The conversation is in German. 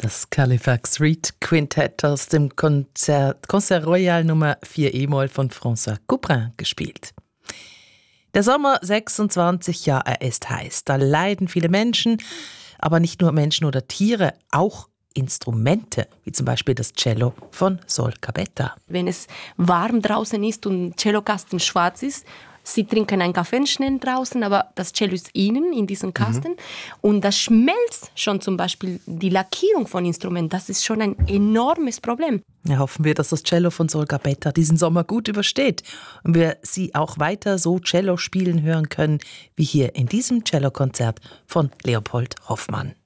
Das Halifax Reed Quintett aus dem Concert Royal Nummer 4 E-Moll von François Couperin gespielt. Der Sommer 26, ja, er ist heiß. Da leiden viele Menschen, aber nicht nur Menschen oder Tiere, auch Instrumente, wie zum Beispiel das Cello von Sol Capetta. Wenn es warm draußen ist und Cellokasten schwarz ist, Sie trinken einen Kaffee schnell draußen, aber das Cello ist innen in diesem Kasten. Und das schmelzt schon zum Beispiel die Lackierung von Instrumenten. Das ist schon ein enormes Problem. Ja, hoffen wir, dass das Cello von Sol Capetta diesen Sommer gut übersteht und wir Sie auch weiter so Cello spielen hören können, wie hier in diesem Cellokonzert von Leopold Hoffmann.